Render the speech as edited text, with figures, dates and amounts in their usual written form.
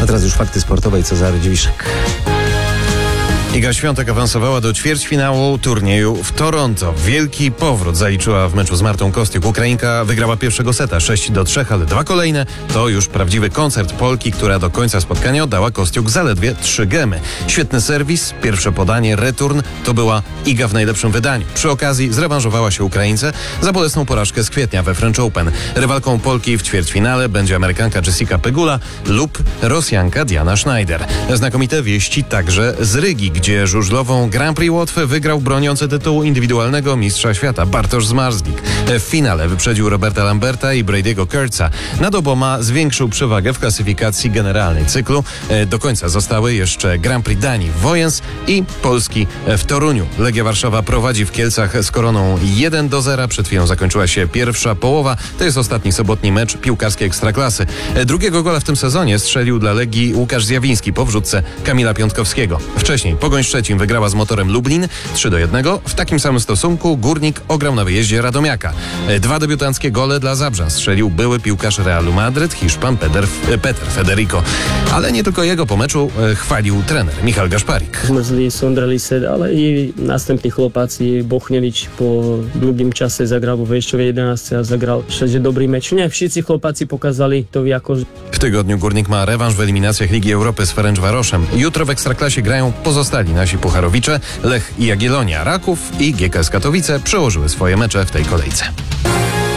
teraz już fakty sportowe i Cezary Dziewiszek. Iga Świątek awansowała do ćwierćfinału turnieju w Toronto. Wielki powrót zaliczyła w meczu z Martą Kostyuk. Ukrainka wygrała pierwszego seta 6-3, ale 2 kolejne to już prawdziwy koncert Polki, która do końca spotkania oddała Kostyuk zaledwie 3 gemy. Świetny serwis, pierwsze podanie, return to była Iga w najlepszym wydaniu. Przy okazji zrewanżowała się Ukraińce za bolesną porażkę z kwietnia we French Open. Rywalką Polki w ćwierćfinale będzie Amerykanka Jessica Pegula lub Rosjanka Diana Schneider. Znakomite wieści także z Rygi, gdzie żużlową Grand Prix Łotwy wygrał broniący tytułu indywidualnego mistrza świata Bartosz Zmarzlik. W finale wyprzedził Roberta Lamberta i Brady'ego Kurtza. Nad oboma zwiększył przewagę w klasyfikacji generalnej cyklu. Do końca zostały jeszcze Grand Prix Danii w Wojens i Polski w Toruniu. Legia Warszawa prowadzi w Kielcach z Koroną 1-0. Przed chwilą zakończyła się pierwsza połowa. To jest ostatni sobotni mecz piłkarskiej Ekstraklasy. Drugiego gola w tym sezonie strzelił dla Legii Łukasz Zjawiński po wrzutce Kamila Piątkowskiego. Wcześniej Pogoń Szczecin wygrała z Motorem Lublin 3-1. W takim samym stosunku Górnik ograł na wyjeździe Radomiaka. 2 debiutanckie gole dla Zabrza strzelił były piłkarz Realu Madryt, Hiszpan Peter Federico. Ale nie tylko jego po meczu chwalił trener Michal Gaszparik. Zmrzli, sondrali se, ale i następni chłopacy. Bochniewicz po długim czasie zagrał w wejściowej 11, a zagrał wszędzie dobry mecz. Nie, wszyscy chłopacy pokazali to jako... W tygodniu Górnik ma rewanż w eliminacjach Ligi Europy z Ferencvaroszem. Jutro w Ekstraklasie grają pozostali nasi pucharowicze. Lech i Jagiellonia, Raków i GKS Katowice przełożyły swoje mecze w tej kolejce.